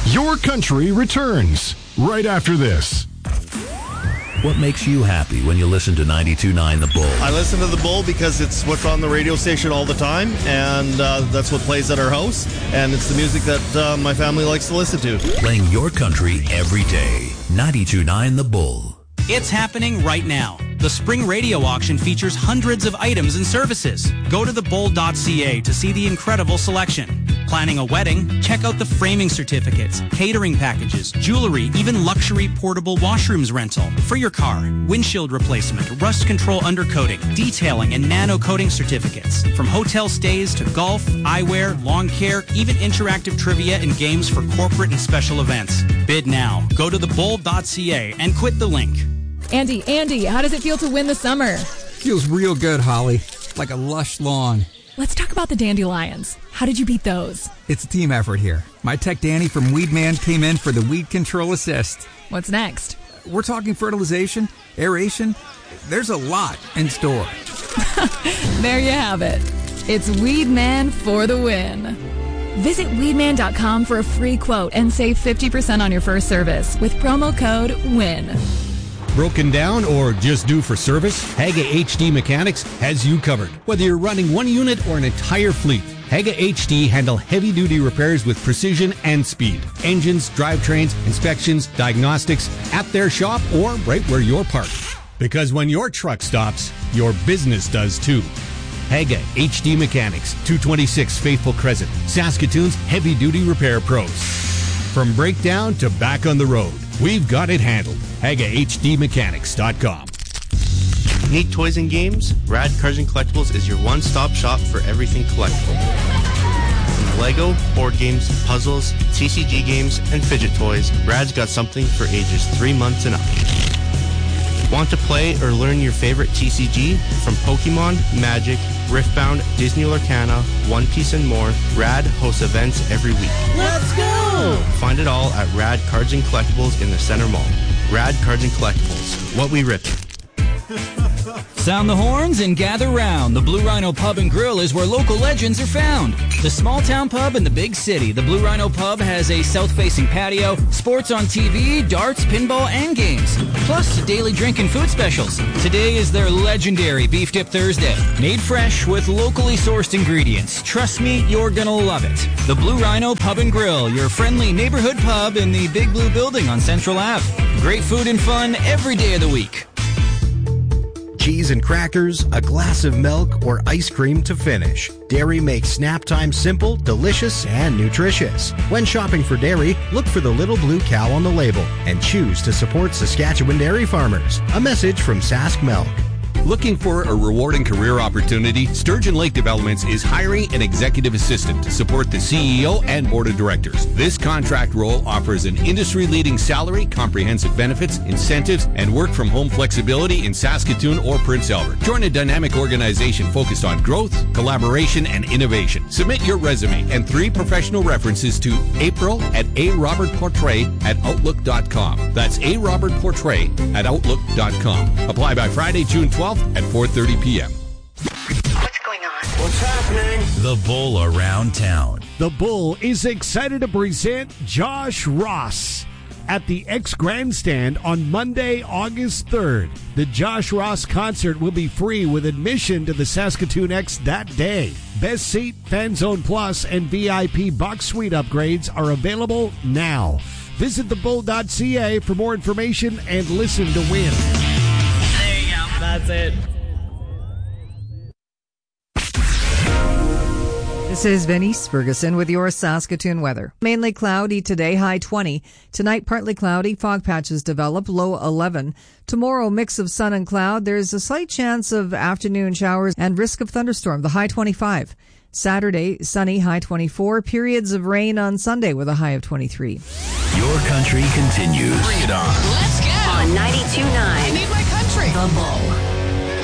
Your Country returns right after this. What makes you happy when you listen to 92.9 The Bull? I listen to The Bull because it's what's on the radio station all the time, and that's what plays at our house, and it's the music that my family likes to listen to. Playing your country every day. 92.9 The Bull. It's happening right now. The spring radio auction features hundreds of items and services. Go to thebull.ca to see the incredible selection. Planning a wedding? Check out the framing certificates, catering packages, jewelry, even luxury portable washrooms rental. For your car, windshield replacement, rust control undercoating, detailing, and nano coating certificates. From hotel stays to golf, eyewear, lawn care, even interactive trivia and games for corporate and special events. Bid now. Go to thebull.ca and quit the link. Andy, how does it feel to win the summer? Feels real good, Holly. Like a lush lawn. Let's talk about the dandelions. How did you beat those? It's a team effort here. My tech Danny from Weedman came in for the weed control assist. What's next? We're talking fertilization, aeration. There's a lot in store. There you have it. It's Weedman for the win. Visit weedman.com for a free quote and save 50% on your first service with promo code WIN. Broken down or just due for service? Haga HD Mechanics has you covered. Whether you're running one unit or an entire fleet, Haga HD handle heavy-duty repairs with precision and speed. Engines, drivetrains, inspections, diagnostics, at their shop or right where you're parked. Because when your truck stops, your business does too. Haga HD Mechanics, 226 Faithful Crescent, Saskatoon's heavy-duty repair pros. From breakdown to back on the road, we've got it handled. HagaHDMechanics.com. Need toys and games? Rad Cars and Collectibles is your one-stop shop for everything collectible. From Lego, board games, puzzles, TCG games, and fidget toys, Rad's got something for ages 3 months and up. Want to play or learn your favorite TCG? From Pokemon, Magic, Riftbound, Disney Lorcana, One Piece, and more, Rad hosts events every week. Let's go! Find it all at Rad Cards and Collectibles in the Center Mall. Rad Cards and Collectibles. What we rip. Sound the horns and gather round. The Blue Rhino Pub and Grill is where local legends are found. The small town pub in the big city. The Blue Rhino Pub has a south-facing patio, sports on TV, darts, pinball, and games. Plus, daily drink and food specials. Today is their legendary Beef Dip Thursday. Made fresh with locally sourced ingredients. Trust me, you're gonna love it. The Blue Rhino Pub and Grill, your friendly neighborhood pub in the Big Blue Building on Central Ave. Great food and fun every day of the week. Cheese and crackers, a glass of milk, or ice cream to finish. Dairy makes snap time simple, delicious, and nutritious. When shopping for dairy, look for the little blue cow on the label and choose to support Saskatchewan dairy farmers. A message from Sask Milk. Looking for a rewarding career opportunity? Sturgeon Lake Developments is hiring an executive assistant to support the CEO and board of directors. This contract role offers an industry-leading salary, comprehensive benefits, incentives, and work-from-home flexibility in Saskatoon or Prince Albert. Join a dynamic organization focused on growth, collaboration, and innovation. Submit your resume and 3 professional references to April at arobertportray@outlook.com. That's arobertportray@outlook.com. Apply by Friday, June 12th at 4:30 p.m. What's going on? What's happening? The Bull Around Town. The Bull is excited to present Josh Ross at the X Grandstand on Monday, August 3rd. The Josh Ross concert will be free with admission to the Saskatoon X that day. Best Seat, Fan Zone Plus, and VIP Box Suite upgrades are available now. Visit thebull.ca for more information and listen to win. That's it. This is Venice Ferguson with your Saskatoon weather. Mainly cloudy today, high 20. Tonight, partly cloudy, fog patches develop, low 11. Tomorrow, mix of sun and cloud. There's a slight chance of afternoon showers and risk of thunderstorm, the high 25. Saturday, sunny, high 24. Periods of rain on Sunday with a high of 23. Your country continues. Bring it on. Let's go. On 92.9. I need my country. The Bull.